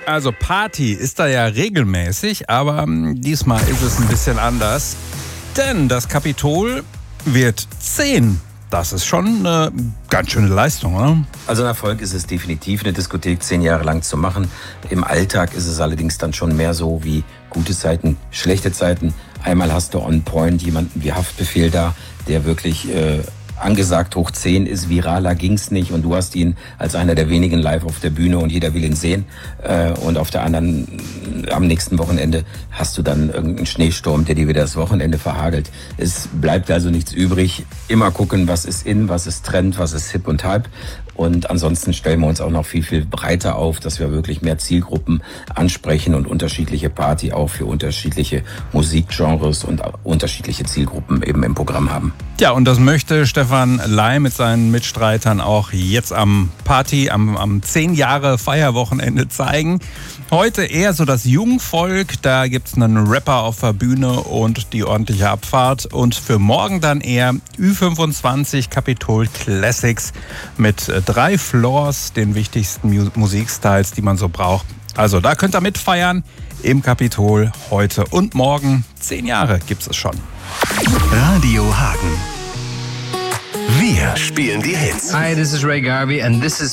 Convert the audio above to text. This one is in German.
Also Party ist da ja regelmäßig, aber diesmal ist es ein bisschen anders. Denn das Kapitol wird 10. Das ist schon eine ganz schöne Leistung, oder? Also ein Erfolg ist es definitiv, eine Diskothek 10 Jahre lang zu machen. Im Alltag ist es allerdings dann schon mehr so wie gute Zeiten, schlechte Zeiten. Einmal hast du on point jemanden wie Haftbefehl da, der wirklich angesagt hoch 10 ist, viraler ging's nicht und du hast ihn als einer der wenigen live auf der Bühne und jeder will ihn sehen. Und auf der anderen, am nächsten Wochenende hast du dann irgendeinen Schneesturm, der dir wieder das Wochenende verhagelt. Es bleibt also nichts übrig. Immer gucken, was ist in, was ist Trend, was ist hip und hype. Und ansonsten stellen wir uns auch noch viel, viel breiter auf, dass wir wirklich mehr Zielgruppen ansprechen und unterschiedliche Party auch für unterschiedliche Musikgenres und unterschiedliche Zielgruppen eben im Programm haben. Ja, und das möchte Stefan Ley mit seinen Mitstreitern auch jetzt am 10 Jahre Feierwochenende zeigen. Heute eher so das Jungvolk, da gibt's einen Rapper auf der Bühne und die ordentliche Abfahrt. Und für morgen dann eher Ü25 Kapitol Classics mit 3 Floors, den wichtigsten Musikstyles, die man so braucht. Also da könnt ihr mitfeiern im Kapitol heute und morgen. 10 Jahre gibt's es schon. Radio Hagen. Wir spielen die Hits. Hi, this is Ray Garvey and this is